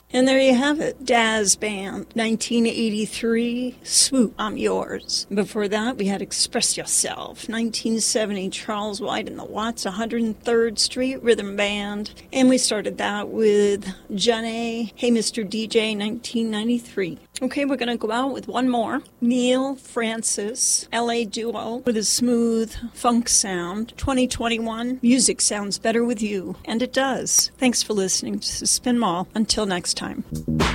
And there you have it, Dazz Band, 1983, Swoop, I'm Yours. Before that, we had Express Yourself, 1970, Charles White and the Watts, 103rd Street Rhythm Band. And we started that with Johnny, Hey Mr. DJ, 1993. Okay, we're going to go out with one more. Neil Francis, LA duo with a smooth funk sound. 2021, music sounds better with you. And it does. Thanks for listening to Spin Mall. Until next time.